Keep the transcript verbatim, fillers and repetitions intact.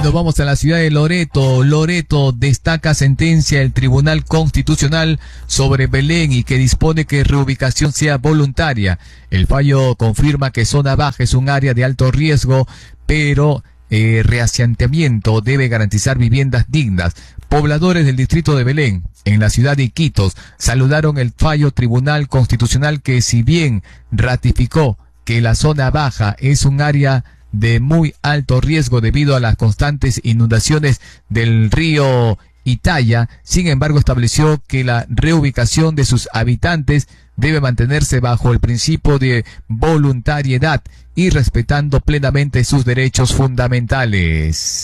Nos vamos a la ciudad de Loreto. Loreto destaca sentencia del Tribunal Constitucional sobre Belén y que dispone que reubicación sea voluntaria. El fallo confirma que zona baja es un área de alto riesgo, pero eh, reasentamiento debe garantizar viviendas dignas. Pobladores del distrito de Belén, en la ciudad de Iquitos, saludaron el fallo Tribunal Constitucional que, si bien ratificó que la zona baja es un área de muy alto riesgo debido a las constantes inundaciones del río Italia, sin embargo estableció que la reubicación de sus habitantes debe mantenerse bajo el principio de voluntariedad y respetando plenamente sus derechos fundamentales.